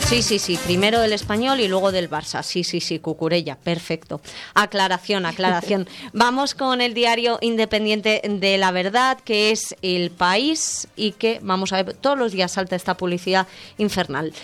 Sí, primero del Español y luego del Barça. Sí, Cucurella, perfecto. Aclaración. Vamos con el diario independiente de La Verdad, que es El País, y que, vamos a ver, todos los días salta esta publicidad infernal.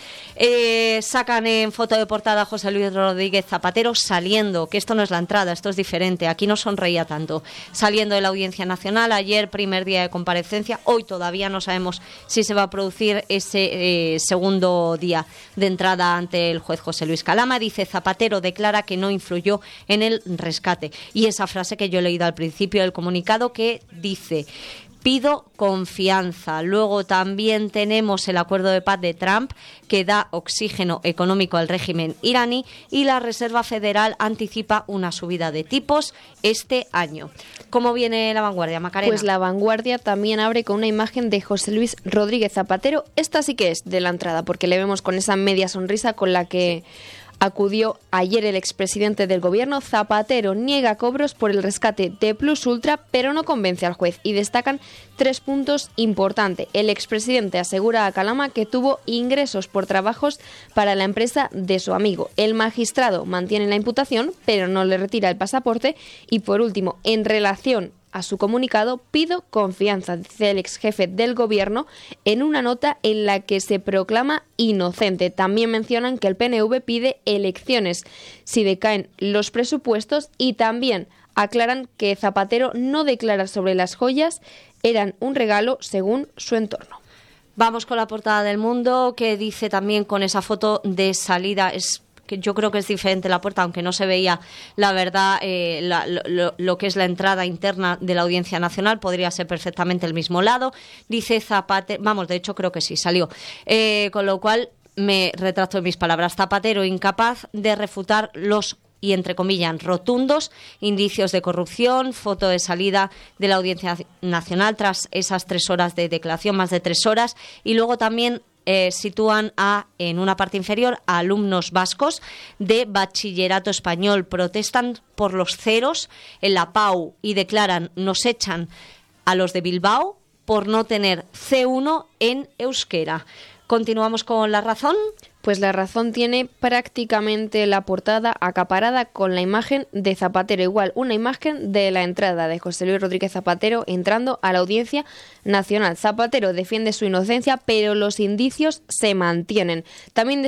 Sacan en foto de portada a José Luis Rodríguez Zapatero saliendo, que esto no es la entrada, esto es diferente, aquí no sonreía tanto, saliendo de la Audiencia Nacional. Ayer, primer día de comparecencia, hoy todavía no sabemos si se va a producir ese segundo día de entrada ante el juez José Luis Calama. Dice: Zapatero declara que no influyó en el rescate. Y esa frase que yo he leído al principio del comunicado, que dice: pido confianza. Luego también tenemos el acuerdo de paz de Trump, que da oxígeno económico al régimen iraní, y la Reserva Federal anticipa una subida de tipos este año. ¿Cómo viene La Vanguardia, Macarena? Pues La Vanguardia también abre con una imagen de José Luis Rodríguez Zapatero. Esta sí que es de la entrada, porque le vemos con esa media sonrisa con la que acudió ayer el expresidente del gobierno. Zapatero niega cobros por el rescate de Plus Ultra, pero no convence al juez, y destacan 3 puntos importantes. El expresidente asegura a Calama que tuvo ingresos por trabajos para la empresa de su amigo. El magistrado mantiene la imputación, pero no le retira el pasaporte. Y por último, en relación a su comunicado, pido confianza, dice el ex jefe del gobierno en una nota en la que se proclama inocente. También mencionan que el PNV pide elecciones si decaen los presupuestos, y también aclaran que Zapatero no declara sobre las joyas, eran un regalo según su entorno. Vamos con la portada del Mundo, que dice también con esa foto de salida, que yo creo que es diferente la puerta, aunque no se veía, la verdad, lo que es la entrada interna de la Audiencia Nacional, podría ser perfectamente el mismo lado. Dice Zapatero, vamos, de hecho creo que sí, salió, con lo cual me retracto en mis palabras. Zapatero incapaz de refutar los, y entre comillas, rotundos indicios de corrupción. Foto de salida de la Audiencia Nacional tras esas 3 horas de declaración, más de 3 horas, y luego también sitúan en una parte inferior a alumnos vascos de bachillerato español. Protestan por los ceros en la PAU y declaran: nos echan a los de Bilbao por no tener C1 en euskera. Continuamos con La Razón. Pues La Razón tiene prácticamente la portada acaparada con la imagen de Zapatero. Igual, una imagen de la entrada de José Luis Rodríguez Zapatero entrando a la Audiencia Nacional. Zapatero defiende su inocencia, pero los indicios se mantienen. También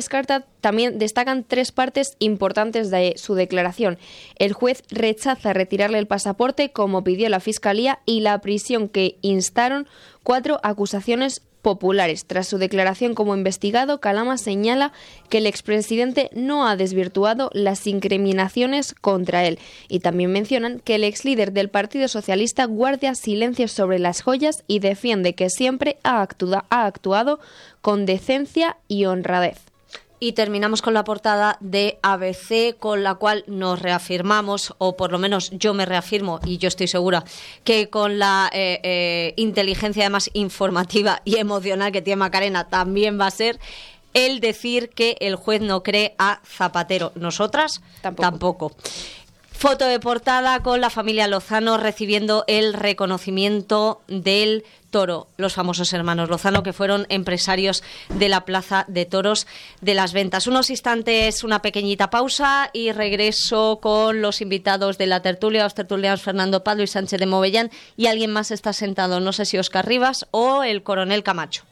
destacan 3 partes importantes de su declaración. El juez rechaza retirarle el pasaporte, como pidió la Fiscalía, y la prisión que instaron 4 acusaciones populares. Tras su declaración como investigado, Calama señala que el expresidente no ha desvirtuado las incriminaciones contra él, y también mencionan que el exlíder del Partido Socialista guarda silencio sobre las joyas y defiende que siempre ha actuado con decencia y honradez. Y terminamos con la portada de ABC, con la cual nos reafirmamos, o por lo menos yo me reafirmo, y yo estoy segura que con la inteligencia además informativa y emocional que tiene Macarena también va a ser el decir que el juez no cree a Zapatero. Nosotras tampoco. Foto de portada con la familia Lozano recibiendo el reconocimiento del Toro, los famosos hermanos Lozano, que fueron empresarios de la Plaza de Toros de Las Ventas. Unos instantes, una pequeñita pausa, y regreso con los invitados de la tertulia, los tertulianos Fernando Paz, Luis Sánchez de Movellán, y alguien más está sentado, no sé si Óscar Rivas o el coronel Camacho.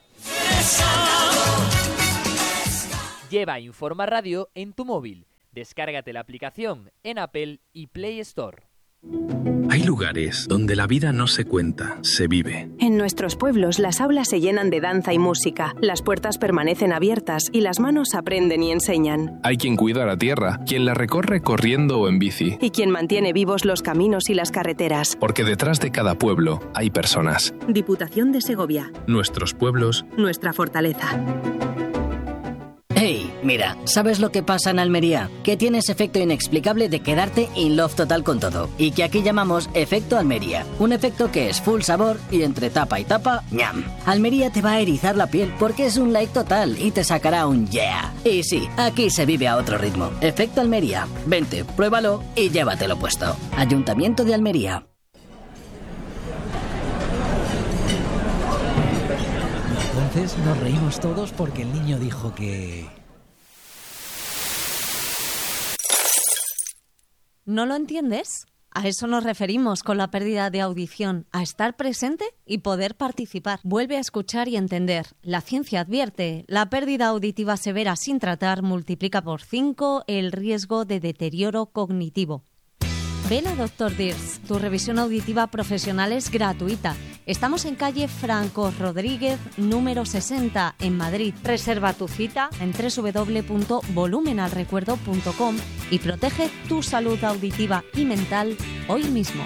Lleva Informa Radio en tu móvil. Descárgate la aplicación en Apple y Play Store. Hay lugares donde la vida no se cuenta, se vive. En nuestros pueblos las aulas se llenan de danza y música, las puertas permanecen abiertas y las manos aprenden y enseñan. Hay quien cuida la tierra, quien la recorre corriendo o en bici. Y quien mantiene vivos los caminos y las carreteras. Porque detrás de cada pueblo hay personas. Diputación de Segovia. Nuestros pueblos. Nuestra fortaleza. Hey, mira, ¿sabes lo que pasa en Almería? Que tienes efecto inexplicable de quedarte in love total con todo. Y que aquí llamamos efecto Almería. Un efecto que es full sabor y entre tapa y tapa, ¡ñam! Almería te va a erizar la piel porque es un like total y te sacará un yeah. Y sí, aquí se vive a otro ritmo. Efecto Almería. Vente, pruébalo y llévatelo puesto. Ayuntamiento de Almería. Entonces nos reímos todos porque el niño dijo que... ¿No lo entiendes? A eso nos referimos con la pérdida de audición, a estar presente y poder participar. Vuelve a escuchar y entender. La ciencia advierte, la pérdida auditiva severa sin tratar multiplica por 5 el riesgo de deterioro cognitivo. Ven a Dr. Dirs, tu revisión auditiva profesional es gratuita. Estamos en calle Franco Rodríguez, número 60, en Madrid. Reserva tu cita en www.volumenalrecuerdo.com y protege tu salud auditiva y mental hoy mismo.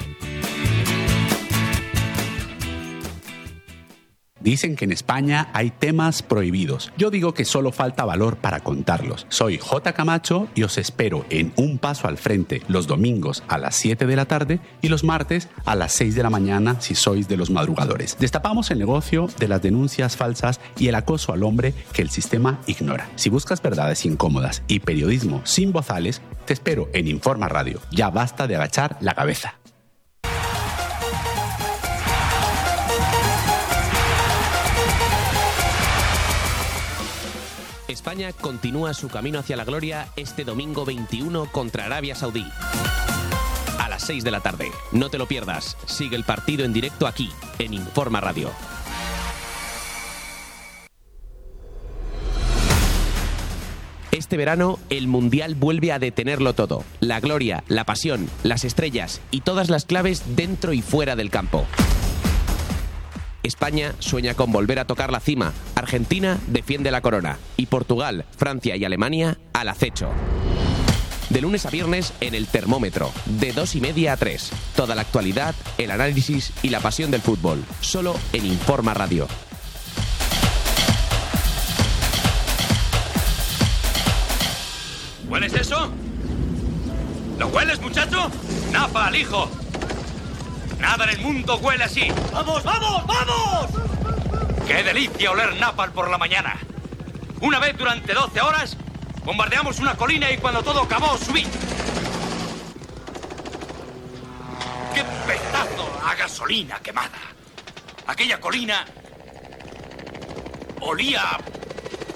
Dicen que en España hay temas prohibidos. Yo digo que solo falta valor para contarlos. Soy J. Camacho y os espero en Un Paso al Frente los domingos a las 7 de la tarde y los martes a las 6 de la mañana si sois de los madrugadores. Destapamos el negocio de las denuncias falsas y el acoso al hombre que el sistema ignora. Si buscas verdades incómodas y periodismo sin bozales, te espero en Informa Radio. Ya basta de agachar la cabeza. España continúa su camino hacia la gloria este domingo 21 contra Arabia Saudí. A las 6 de la tarde. No te lo pierdas. Sigue el partido en directo aquí, en Informa Radio. Este verano, el Mundial vuelve a detenerlo todo. La gloria, la pasión, las estrellas y todas las claves dentro y fuera del campo. España sueña con volver a tocar la cima, Argentina defiende la corona y Portugal, Francia y Alemania al acecho. De lunes a viernes en El Termómetro, de 2:30 a 3. Toda la actualidad, el análisis y la pasión del fútbol, solo en Informa Radio. ¿Hueles eso? ¿Lo hueles, muchacho? ¡Napa al hijo! Nada en el mundo huele así. ¡Vamos, vamos, vamos! ¡Qué delicia oler napal por la mañana! Una vez durante 12 horas, bombardeamos una colina y cuando todo acabó, subí. ¡Qué pedazo a gasolina quemada! Aquella colina olía